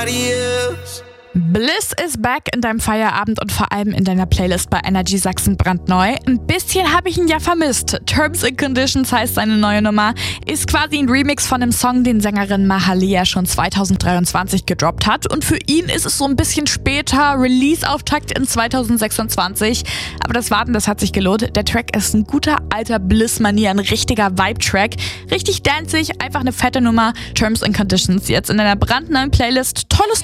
Bliss is back in deinem Feierabend und vor allem in deiner Playlist bei Energy Sachsen brandneu. Ein bisschen habe ich ihn ja vermisst. Terms and Conditions heißt seine neue Nummer. Ist quasi ein Remix von einem Song, den Sängerin Mahalia schon 2023 gedroppt hat. Und für ihn ist es so ein bisschen später, Release-Auftakt in 2026. Aber das Warten, das hat sich gelohnt. Der Track ist ein guter alter Bliss-Manier, ein richtiger Vibe-Track. Richtig danzig, einfach eine fette Nummer. Terms and Conditions jetzt in deiner brandneuen Playlist. Tolles